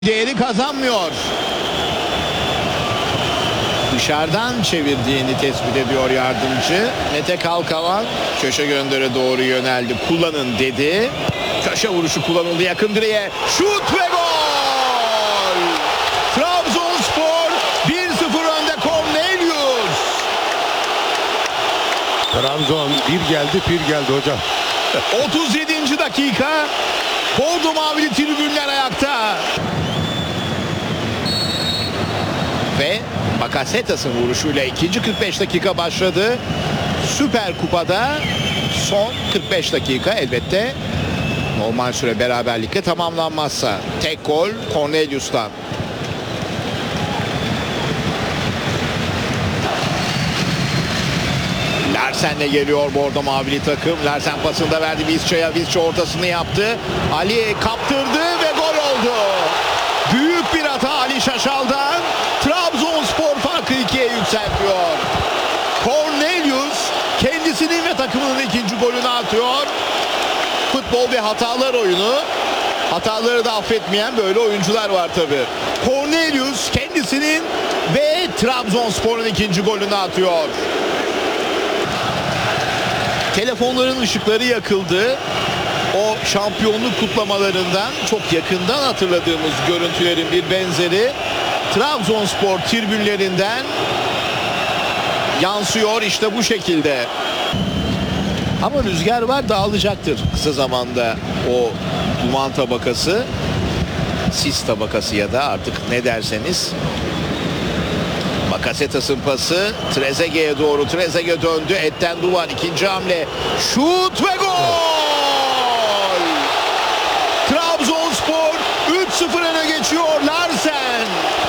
değeri kazanmıyor. Dışarıdan çevirdiğini tespit ediyor yardımcı. Mete Kalkavan köşe göndere doğru yöneldi. Kullanın dedi. Köşe vuruşu kullanıldı yakın direğe. Şut ve gol! Trabzonspor 1-0 önde. Cornelius. Trabzon bir geldi hocam. 37. dakika. Bordo mavili tribünler ayakta. Ve Bakasetas'ın vuruşuyla ikinci 45 dakika başladı. Süper Kupa'da son 45 dakika elbette normal süre beraberlikle tamamlanmazsa. Tek gol Cornelius'tan. Larsen'le geliyor Bordo mavili takım. Larsen pasında verdi Vizca'ya. Vizca ortasını yaptı. Ali kaptırdı ve gol oldu. Büyük bir hata Ali Şaşal'dan. Trabzonspor farkı 2'ye yükseltiyor. Cornelius kendisinin ve takımının ikinci golünü atıyor. Futbol ve hatalar oyunu. Hataları da affetmeyen böyle oyuncular var tabii. Cornelius kendisinin ve Trabzonspor'un ikinci golünü atıyor. Telefonların ışıkları yakıldı. O şampiyonluk kutlamalarından çok yakından hatırladığımız görüntülerin bir benzeri Trabzonspor tribünlerinden yansıyor işte bu şekilde. Ama rüzgar var, dağılacaktır kısa zamanda o duman tabakası, sis tabakası ya da artık ne derseniz. Bakasetas'ın pası Trezeguet'e doğru. Trezeguet döndü. Etten duvar. İkinci hamle. Şut ve gol! Trabzonspor 3-0 öne geçiyor. Larsen.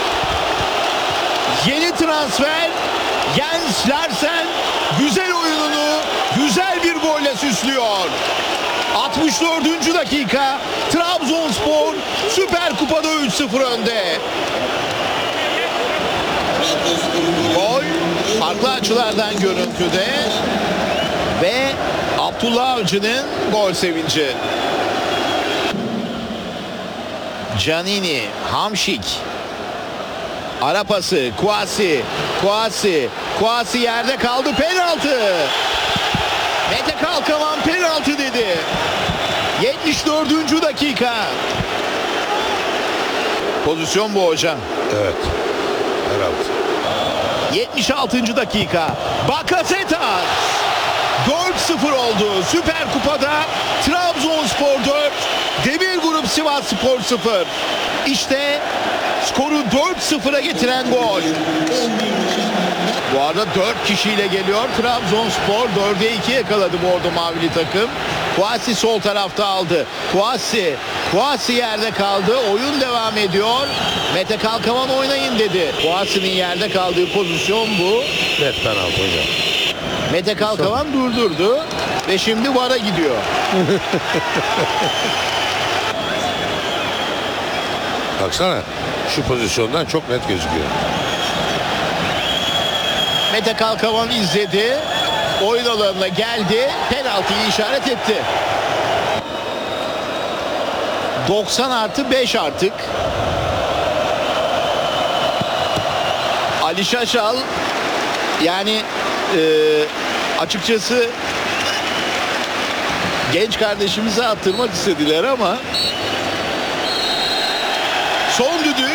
Yeni transfer Jens Larsen güzel oyununu güzel bir golle süslüyor. 64. dakika Trabzonspor Süper Kupa'da 3-0 önde. Gol farklı açılardan görüntüde ve Abdullah Avcı'nın gol sevinci. Canini, Hamşik. Ara pası, Kouassi yerde kaldı, penaltı. Mete Kalkavan penaltı dedi. 74. dakika. Pozisyon bu hocam. Evet. Penaltı. 76. dakika. Bakasetas 4-0 oldu. Süper Kupa'da Trabzonspor 4, Demirgrup Sivasspor 0. İşte skoru 4-0'a getiren gol. Bu arada 4 kişiyle geliyor Trabzonspor. 4'e 2 yakaladı Bordo mavili takım. Kouassi sol tarafta aldı. Kouassi yerde kaldı. Oyun devam ediyor. Mete Kalkavan oynayın dedi. Kouassi'nin yerde kaldığı pozisyon bu. Net penaltı hocam. Mete Kalkavan durdurdu ve şimdi VAR'a gidiyor. Baksana şu pozisyondan çok net gözüküyor. Mete Kalkavan izledi. Oyun alanına geldi. Penaltıyı işaret etti. 90+5 artık. Ali Şaşal yani açıkçası genç kardeşimize attırmak istediler ama son düdük.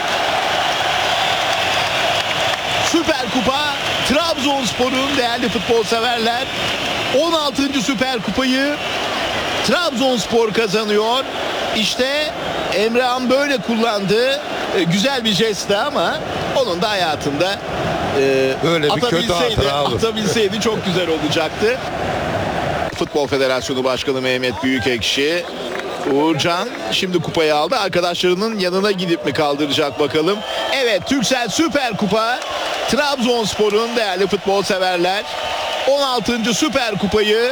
Süper Kupa Trabzonspor'un değerli futbol severler 16. Süper Kupayı Trabzonspor kazanıyor. İşte Emrehan böyle kullandı. Güzel bir jestti ama onun da hayatında böyle bir kötü hatıra olur. Atabilseydi çok güzel olacaktı. Futbol Federasyonu Başkanı Mehmet Büyükekşi, Uğurcan şimdi kupayı aldı. Arkadaşlarının yanına gidip mi kaldıracak bakalım. Evet, Türksel Süper Kupa Trabzonspor'un değerli futbol severler 16. Süper Kupayı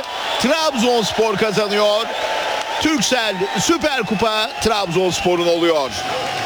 Trabzonspor kazanıyor. Türksel Süper Kupa Trabzonspor'un oluyor.